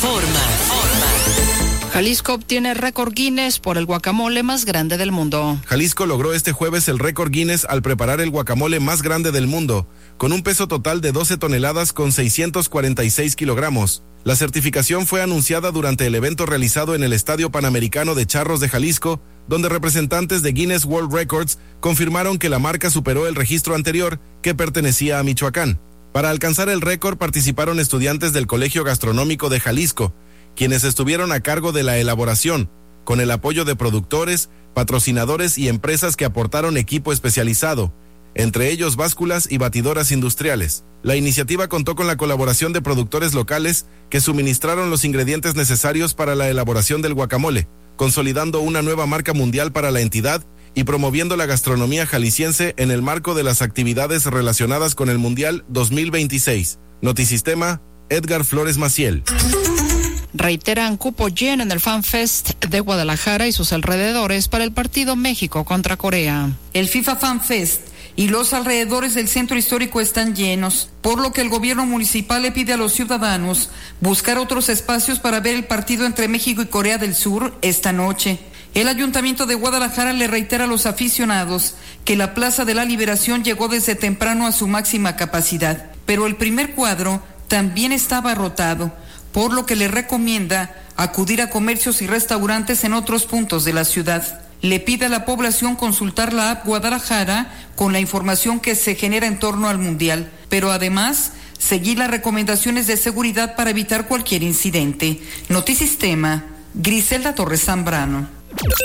Jalisco obtiene récord Guinness por el guacamole más grande del mundo. Jalisco logró este jueves el récord Guinness al preparar el guacamole más grande del mundo, con un peso total de 12 toneladas con 646 kilogramos. La certificación fue anunciada durante el evento realizado en el Estadio Panamericano de Charros de Jalisco, donde representantes de Guinness World Records confirmaron que la marca superó el registro anterior, que pertenecía a Michoacán. Para alcanzar el récord participaron estudiantes del Colegio Gastronómico de Jalisco, quienes estuvieron a cargo de la elaboración, con el apoyo de productores, patrocinadores y empresas que aportaron equipo especializado, entre ellos básculas y batidoras industriales. La iniciativa contó con la colaboración de productores locales que suministraron los ingredientes necesarios para la elaboración del guacamole, consolidando una nueva marca mundial para la entidad y promoviendo la gastronomía jalisciense en el marco de las actividades relacionadas con el Mundial 2026. Notisistema, Edgar Flores Maciel. Reiteran cupo lleno en el FanFest de Guadalajara y sus alrededores para el partido México contra Corea. El FIFA FanFest y los alrededores del centro histórico están llenos, por lo que el gobierno municipal le pide a los ciudadanos buscar otros espacios para ver el partido entre México y Corea del Sur esta noche. El Ayuntamiento de Guadalajara le reitera a los aficionados que la Plaza de la Liberación llegó desde temprano a su máxima capacidad, pero el primer cuadro también está abarrotado, por lo que le recomienda acudir a comercios y restaurantes en otros puntos de la ciudad. Le pide a la población consultar la app Guadalajara con la información que se genera en torno al Mundial, pero además seguir las recomendaciones de seguridad para evitar cualquier incidente. Notisistema, Griselda Torres Zambrano.